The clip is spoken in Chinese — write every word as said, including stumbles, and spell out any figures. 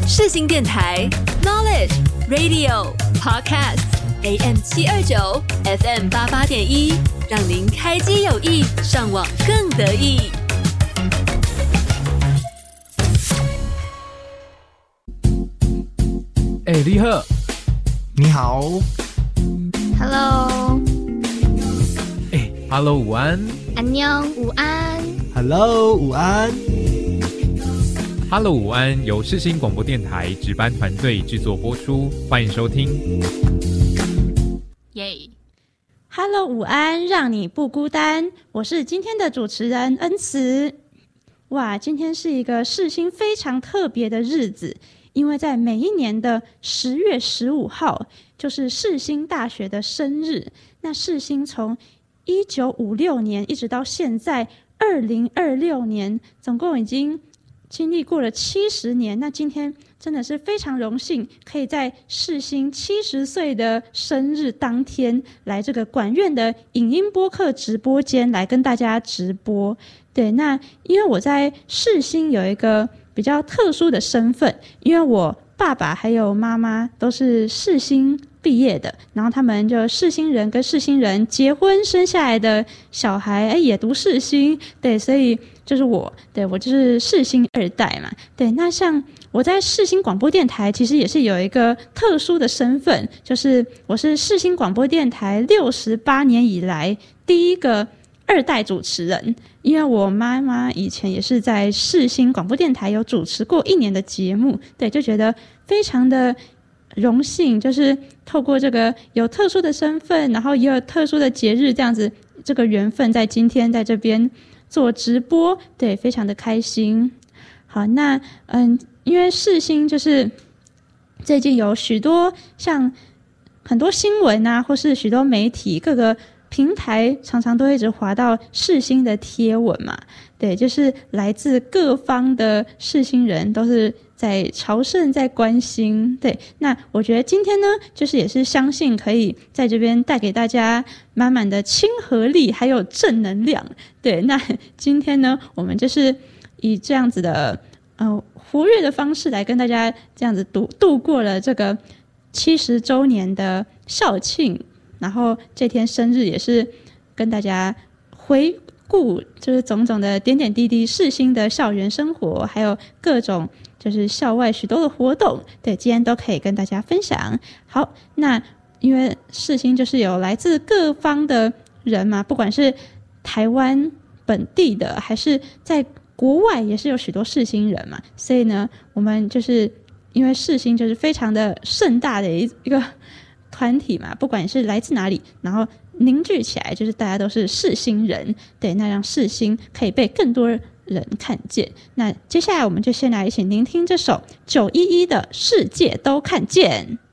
世新电台 Knowledge Radio Podcast A M 七二九 F M 八八点一，让您开机有益，上网更得意。 哎、欸，立赫， 你好 ，Hello， 哎、欸、，Hello， 午安， 安妞，午安 ，Hello， 午安 ，Hello， 午安，由世新广播电台值班团队制作播出，欢迎收听。 耶 ，Hello， 午安，让你不孤单，我是今天的主持人恩慈。哇，今天是一个世新非常特别的日子。因为在每一年的十月十五号，就是世新大学的生日。那世新从一九五六年一直到现在二零二六年，总共已经经历过了七十年。那今天真的是非常荣幸，可以在世新七十岁的生日当天，来这个管院的影音播客直播间来跟大家直播。对，那因为我在世新有一个比较特殊的身份，因为我爸爸还有妈妈都是世新毕业的，然后他们就世新人跟世新人结婚生下来的小孩，哎，也读世新，对，所以就是我，对，我就是世新二代嘛，对。那像我在世新广播电台，其实也是有一个特殊的身份，就是我是世新广播电台六十八年以来第一个二代主持人。因为我妈妈以前也是在世新广播电台有主持过一年的节目，对，就觉得非常的荣幸，就是透过这个有特殊的身份，然后也有特殊的节日，这样子这个缘分在今天在这边做直播，对，非常的开心。好，那嗯，因为世新就是最近有许多像很多新闻啊，或是许多媒体各个平台常常都会一直滑到世新的贴文嘛，对，就是来自各方的世新人都是在朝圣，在关心，对。那我觉得今天呢，就是也是相信可以在这边带给大家满满的亲和力，还有正能量，对。那今天呢，我们就是以这样子的呃活跃的方式来跟大家这样子度度过了这个七十周年的校庆。然后这天生日也是跟大家回顾，就是种种的点点滴滴世新的校园生活，还有各种就是校外许多的活动，对，今天都可以跟大家分享。好，那因为世新就是有来自各方的人嘛，不管是台湾本地的，还是在国外也是有许多世新人嘛，所以呢，我们就是因为世新就是非常的盛大的一一个团体嘛，不管是来自哪里，然后凝聚起来，就是大家都是世新人，对，那让世新可以被更多人看见。那接下来我们就先来一起聆听这首九一一的《世界都看见》。